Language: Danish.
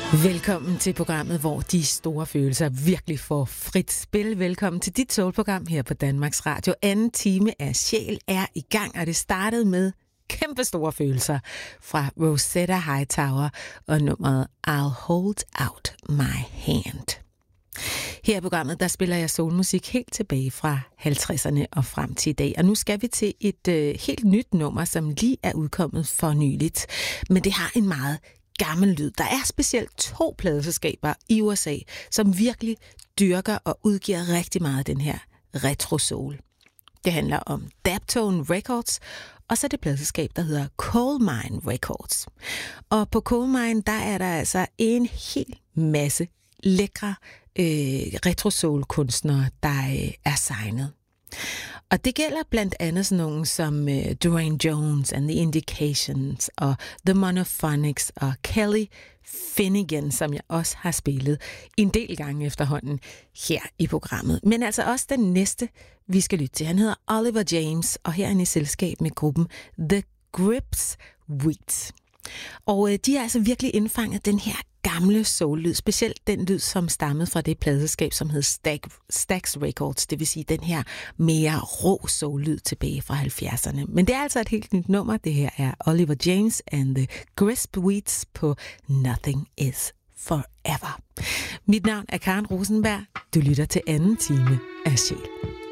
Velkommen til programmet, hvor de store følelser virkelig får frit spil. Velkommen til dit soulprogram her på Danmarks Radio. Anden time af Sjæl er i gang, og det startede med kæmpe store følelser fra Rosetta Hightower og nummeret I'll Hold Out My Hand. Her i programmet, der spiller jeg soulmusik helt tilbage fra 50'erne og frem til i dag. Og nu skal vi til et helt nyt nummer, som lige er udkommet for nyligt. Men det har en meget gammel lyd. Der er specielt 2 pladeselskaber i USA, som virkelig dyrker og udgiver rigtig meget af den her retro soul. Det handler om Daptone Records, og så det pladeselskab, der hedder Coal Mine Records. Og på Coal Mine, der er der altså en hel masse lækre retro soul kunstnere, der er signet. Og det gælder blandt andet sådan nogle som Duane Jones and the Indications og The Monophonics og Kelly Finnegan, som jeg også har spillet en del gange efterhånden her i programmet. Men altså også den næste, vi skal lytte til. Han hedder Oliver James, og her er han i selskab med gruppen The Grips Wheat. Og de har altså virkelig indfanget den her gamle soul-lyd, specielt den lyd, som stammede fra det pladeselskab, som hed Stax Records, det vil sige den her mere rå soul-lyd tilbage fra 70'erne. Men det er altså et helt nyt nummer. Det her er Oliver James and the Crisp Wheats på Nothing Is Forever. Mit navn er Karen Rosenberg. Du lytter til anden time af Sjæl.